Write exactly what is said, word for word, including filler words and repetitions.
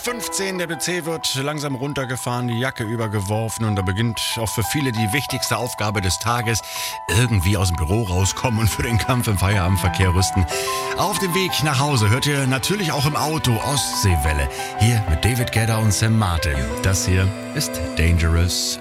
fünfzehn, der P C wird langsam runtergefahren, die Jacke übergeworfen und da beginnt auch für viele die wichtigste Aufgabe des Tages, irgendwie aus dem Büro rauskommen und für den Kampf im Feierabendverkehr rüsten. Auf dem Weg nach Hause hört ihr natürlich auch im Auto Ostseewelle, hier mit David Guetta und Sam Martin. Das hier ist Dangerous